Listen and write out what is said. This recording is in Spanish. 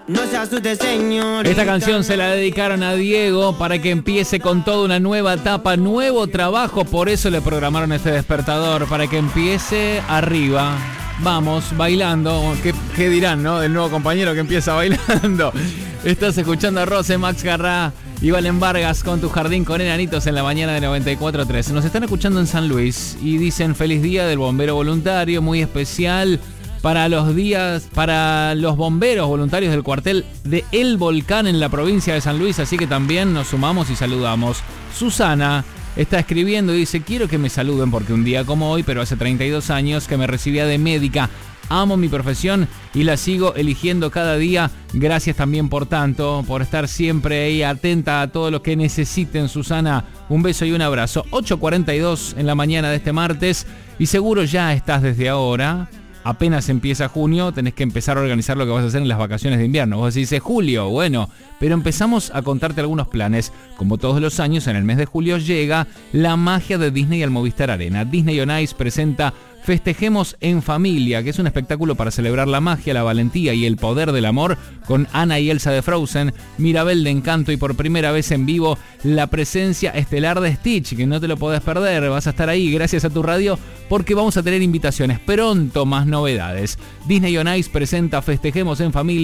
No se asuste, señor. Esta canción se la dedicaron a Diego para que empiece con toda una nueva etapa, nuevo trabajo. Por eso le programaron este despertador, para que empiece arriba. Vamos, bailando. ¿Qué dirán, no? Del nuevo compañero que empieza bailando. Estás escuchando a Rose, Max Garrá y Valen Vargas con Tu Jardín con Enanitos en la mañana de 94.3. Nos están escuchando en San Luis y dicen feliz día del bombero voluntario, muy especial para los bomberos voluntarios del cuartel de El Volcán en la provincia de San Luis, así que también nos sumamos y saludamos. Susana está escribiendo y dice: quiero que me saluden porque un día como hoy, pero hace 32 años que me recibía de médica. Amo mi profesión y la sigo eligiendo cada día. Gracias también por tanto, por estar siempre ahí atenta a todo lo que necesiten, Susana. Un beso y un abrazo. 8:42 en la mañana de este martes y seguro ya estás desde ahora. Apenas empieza junio, tenés que empezar a organizar lo que vas a hacer en las vacaciones de invierno. Vos decís, julio, bueno, pero empezamos a contarte algunos planes. Como todos los años, en el mes de julio llega la magia de Disney al Movistar Arena. Disney on Ice presenta Festejemos en Familia, que es un espectáculo para celebrar la magia, la valentía y el poder del amor, con Anna y Elsa de Frozen, Mirabel de Encanto y por primera vez en vivo la presencia estelar de Stitch, que no te lo podés perder. Vas a estar ahí gracias a tu radio porque vamos a tener invitaciones. Pronto más novedades. Disney on Ice presenta Festejemos en Familia.